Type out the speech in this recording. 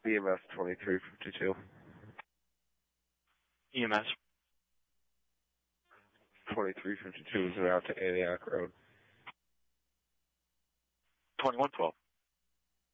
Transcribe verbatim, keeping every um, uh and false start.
E M S twenty-three fifty-two. E M S. twenty-three fifty-two is out to Antioch Road. twenty-one twelve.